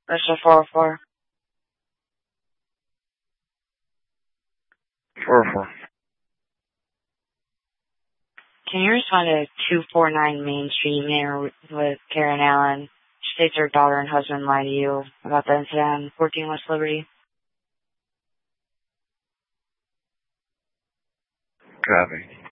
That's a 404. 404. Can you respond to 249 Main Street, Manor with Karen Allen? She states her daughter and husband lied to you about the incident on 14 West Liberty. Copy.